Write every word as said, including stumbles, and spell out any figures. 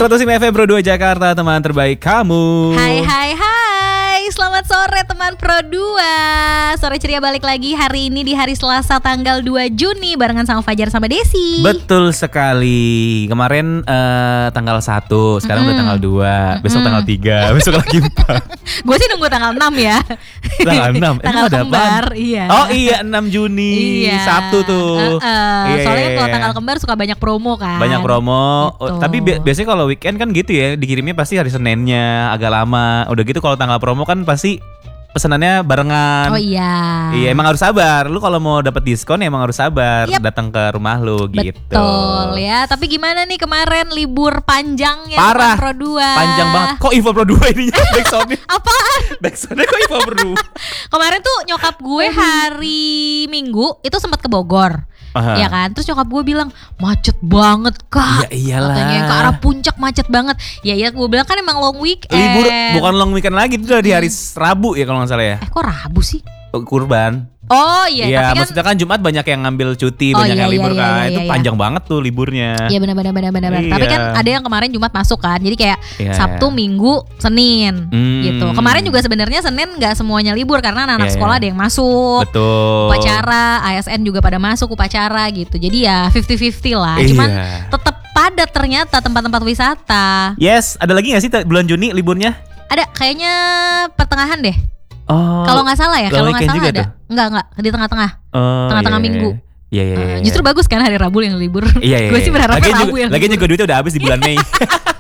seratus lima F M Pro dua Jakarta, teman terbaik kamu. Hai hai hai, selamat sore teman Pro dua. Sore ceria balik lagi hari ini di hari Selasa tanggal dua Juni barengan sama Fajar sama Desi. Betul sekali. Kemarin uh, tanggal satu, sekarang mm-hmm. udah tanggal dua, mm-hmm. besok tanggal tiga, besok lagi empat. Gue sih nunggu tanggal enam ya. Tanggal enam, tanggal kembar, iya. Oh iya, enam Juni, iya. Sabtu tuh. Uh, uh, iya, soalnya iya, kalau iya. tanggal kembar suka banyak promo kan. Banyak promo. Gitu. Oh, tapi bi- biasanya kalau weekend kan gitu ya, dikirimnya pasti hari Seninnya, agak lama. Udah gitu kalau tanggal promo kan pasti pesanannya barengan. Oh iya. Iya, emang harus sabar. Lu kalau mau dapat diskon ya emang harus sabar, yep. datang ke rumah lu gitu. Betul ya. Tapi gimana nih kemarin libur panjang ya Parah. Pro dua? Panjang banget. Kok info Pro dua ini backsoundnya? Apaan? Backsoundnya kok info Pro dua? Kemarin tuh nyokap gue hari Minggu itu sempat ke Bogor. Aha. Ya kan, terus nyokap gue bilang macet banget kak. Ya iyalah. Katanya ke arah puncak macet banget. Ya iya, gue bilang kan emang long weekend. Libur bukan long weekend lagi, itu udah di hari Rabu ya kalau nggak salah ya. Eh kok Rabu sih? Kurban. Oh iya. Iya, tapi maksudnya kan Jumat banyak yang ngambil cuti, oh, banyak iya, yang libur iya, kan. iya, Itu iya, panjang iya. banget tuh liburnya. Iya benar-benar benar-benar. Iya. Tapi kan ada yang kemarin Jumat masuk kan. Jadi kayak iya, Sabtu, iya. Minggu, Senin hmm. gitu. Kemarin juga sebenarnya Senin nggak semuanya libur karena anak-anak iya, sekolah iya. ada yang masuk. Betul. Upacara, A S N juga pada masuk upacara gitu. Jadi ya fifty fifty lah. Iya. Cuman tetap padat ternyata tempat-tempat wisata. Yes, ada lagi nggak sih bulan Juni liburnya? Ada, kayaknya pertengahan deh. Oh, kalau nggak salah ya, kalau nggak salah ada. Tuh? Enggak enggak di tengah-tengah, oh, tengah-tengah iya, minggu. Iya iya. iya, Uh, iya. justru bagus kan hari Rabu yang libur. Iya iya. Gue sih berharapnya Lagian Rabu juga, yang lagian libur. juga duitnya udah habis di bulan Mei.